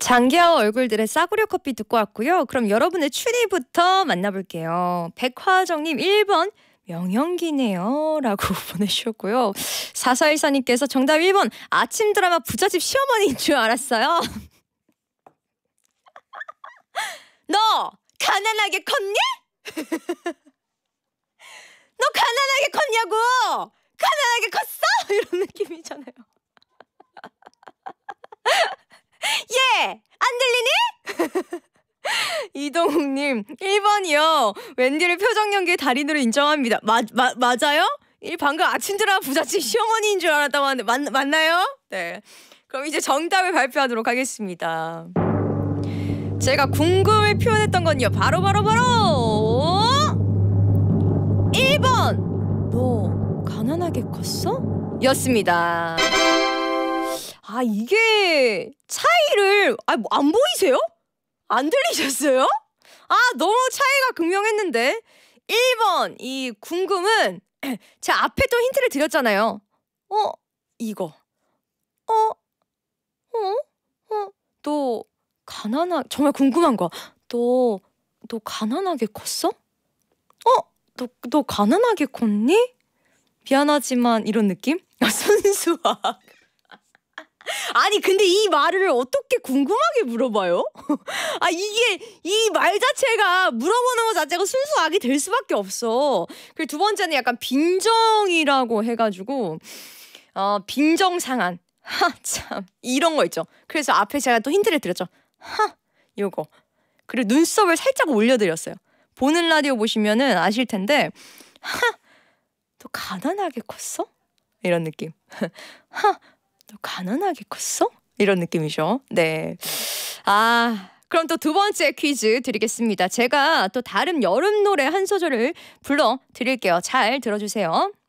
장기하와 얼굴들의 싸구려 커피 듣고 왔고요. 그럼 여러분의 추리부터 만나볼게요. 백화정님 1번 명연기네요 라고 보내주셨고요. 4414님께서 정답 1번 아침 드라마 부잣집 시어머니인 줄 알았어요. 너 가난하게 컸니? 너 가난하게 컸냐고! 가난하게 컸어? 이런 느낌이잖아요. 예! 안 들리니? 이동욱님 1번이요. 웬디를 표정 연기의 달인으로 인정합니다. 맞아요? 방금 아침 드라마 부잣집 시어머니인 줄 알았다고 하는데 맞나요? 네. 그럼 이제 정답을 발표하도록 하겠습니다. 제가 궁금을 표현했던 건요. 바로 1번 너 가난하게 컸어? 였습니다. 아 이게 차이를 안 보이세요? 안 들리셨어요? 아 너무 차이가 극명했는데 1번 이 궁금은 제가 앞에 또 힌트를 드렸잖아요. 이거 너 정말 궁금한 거. 너 가난하게 컸어? 너 가난하게 컸니? 미안하지만 이런 느낌? 순수학. 아니 근데 이 말을 어떻게 궁금하게 물어봐요? 이게 이 말 자체가 물어보는 것 자체가 순수악이 될 수밖에 없어. 그리고 두 번째는 약간 빈정이라고 해가지고 빈정상한 참 이런 거 있죠. 그래서 앞에 제가 또 힌트를 드렸죠. 요거. 그리고 눈썹을 살짝 올려드렸어요. 보는 라디오 보시면은 아실 텐데 너 가난하게 컸어? 이런 느낌. 너 가난하게 컸어? 이런 느낌이죠. 네. 그럼 또 두 번째 퀴즈 드리겠습니다. 제가 또 다른 여름 노래 한 소절을 불러 드릴게요. 잘 들어주세요.